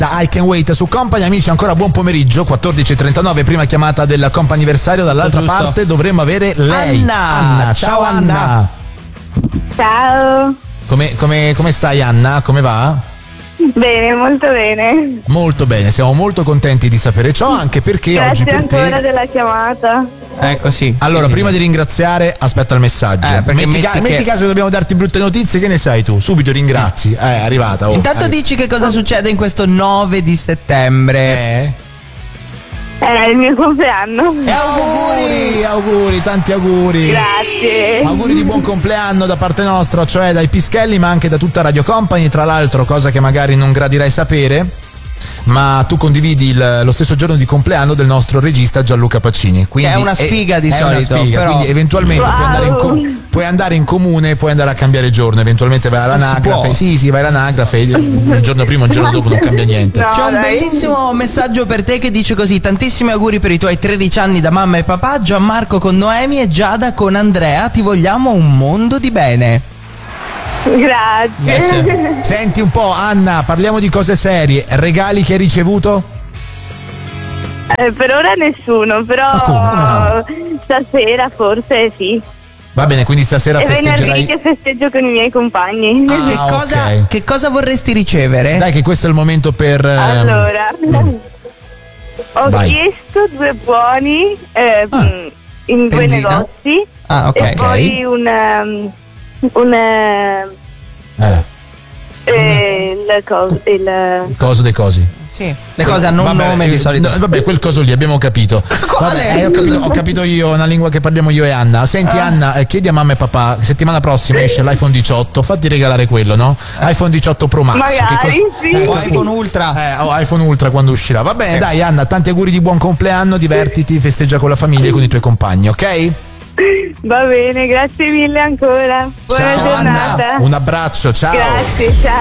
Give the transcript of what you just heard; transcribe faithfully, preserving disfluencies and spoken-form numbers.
I Can Wait su Company. Amici, ancora buon pomeriggio, quattordici e trentanove, prima chiamata del comp'anniversario. Dall'altra Giusto. parte dovremmo avere lei, Anna. Anna. Ciao, Ciao, Anna. Anna. Ciao. Come, come, come stai, Anna? Come va? Bene, molto bene. Molto bene, siamo molto contenti di sapere ciò, anche perché oggi Grazie per ancora te... della chiamata. Ecco, sì. Allora, sì, sì, prima sì. di ringraziare, aspetta il messaggio. Eh, perché metti, metti ca- che- metti caso che dobbiamo darti brutte notizie, che ne sai tu? Subito ringrazi. Eh, è arrivata. Oh. Intanto Arri- dici che cosa succede in questo nove di settembre. Eh? È il mio compleanno. E auguri, auguri, tanti auguri. Grazie. Auguri di buon compleanno da parte nostra, cioè dai Pischelli, ma anche da tutta Radio Company. Tra l'altro, cosa che magari non gradirai sapere, ma tu condividi il, lo stesso giorno di compleanno del nostro regista Gianluca Pacini. Quindi Che è una sfiga di è solito, una sfiga, però- quindi eventualmente Wow. puoi, andare in co- puoi andare in comune, puoi andare a cambiare giorno, eventualmente vai Non si all'anagrafe. può. Sì, sì, vai all'anagrafe, un giorno prima, un giorno dopo non cambia niente. No, C'è un dai. bellissimo messaggio per te che dice così: tantissimi auguri per i tuoi tredici anni da mamma e papà, Gianmarco con Noemi e Giada con Andrea, ti vogliamo un mondo di bene. Grazie. Yes. Senti un po', Anna, parliamo di cose serie. Regali che hai ricevuto? Eh, per ora nessuno, però Ma come? No. stasera forse sì. Va bene, quindi stasera È venerdì festeggerai. che festeggio con i miei compagni. Ah, che, cosa, ok. che cosa vorresti ricevere? Dai, che questo è il momento per. ehm, Allora, ho Vai. chiesto due buoni eh, Ah. mh, in due Benzina? negozi Ah, ok. e poi un, um, un eh, eh, eh, il, cos- il coso dei cosi. Sì. Le cose hanno un Vabbè, nome eh, di solito. no, vabbè, quel coso lì abbiamo capito. Quale? Vabbè, eh, ho, capito ho capito io, una lingua che parliamo io e Anna. Senti, Ah. Anna, eh, chiedi a mamma e papà, settimana prossima esce l'iPhone diciotto, fatti regalare quello, no? iPhone diciotto Pro Max. Magari, sì. O capito? iPhone Ultra. Eh, o iPhone Ultra quando uscirà. Va bene, Eh. dai, Anna, tanti auguri di buon compleanno, divertiti, festeggia con la famiglia e con i tuoi compagni, ok? Va bene, grazie mille ancora. Buona Ciao giornata. Anna, un abbraccio, ciao. Grazie, ciao.